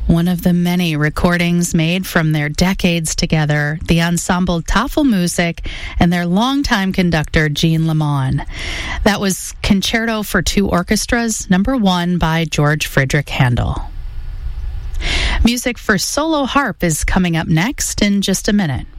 One of the many recordings made from their decades together, the ensemble Tafelmusik and their longtime conductor, Jean Lamont. That was Concerto for Two Orchestras, number 1 by George Friedrich Handel. Music for solo harp is coming up next in just a minute.